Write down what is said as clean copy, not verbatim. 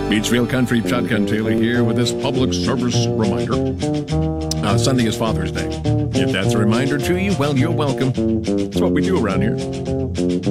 Beachville Country Shotgun Taylor here with this public service reminder. Sunday is Father's Day. If that's a reminder to you, well, you're welcome. It's what we do around here.